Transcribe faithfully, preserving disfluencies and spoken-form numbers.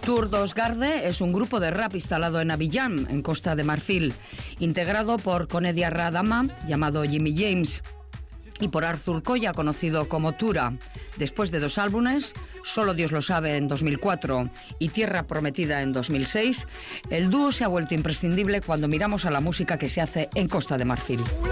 Tour dos Garde es un grupo de rap instalado en Abiyán, en Costa de Marfil, integrado por Conedia Radama, llamado Jimmy James, y por Arthur Coya, conocido como Tura. Después de dos álbumes, Solo Dios lo sabe en dos mil cuatro y Tierra Prometida en dos mil seis, el dúo se ha vuelto imprescindible cuando miramos a la música que se hace en Costa de Marfil.